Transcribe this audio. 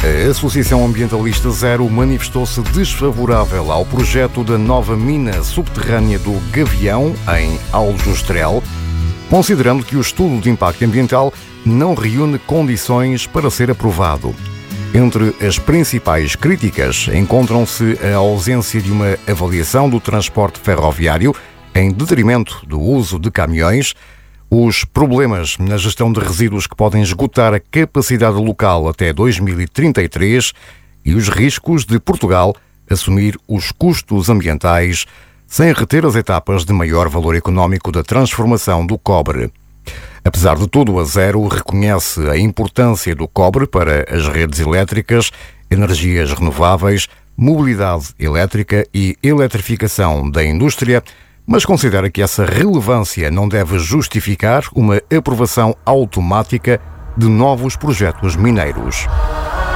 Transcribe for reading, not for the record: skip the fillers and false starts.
A Associação Ambientalista Zero manifestou-se desfavorável ao projeto da nova mina subterrânea do Gavião, em Aljustrel, considerando que o estudo de impacto ambiental não reúne condições para ser aprovado. Entre as principais críticas encontram-se a ausência de uma avaliação do transporte ferroviário em detrimento do uso de caminhões, os problemas na gestão de resíduos que podem esgotar a capacidade local até 2033 e os riscos de Portugal assumir os custos ambientais sem reter as etapas de maior valor económico da transformação do cobre. Apesar de tudo, a Zero reconhece a importância do cobre para as redes elétricas, energias renováveis, mobilidade elétrica e eletrificação da indústria, mas considera que essa relevância não deve justificar uma aprovação automática de novos projetos mineiros.